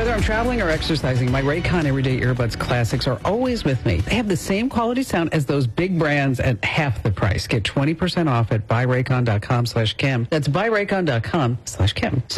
Whether I'm traveling or exercising, my Raycon Everyday Earbuds Classics are always with me. They have the same quality sound as those big brands at half the price. Get 20% off at buyraycon.com/Kim. That's buyraycon.com/Kim.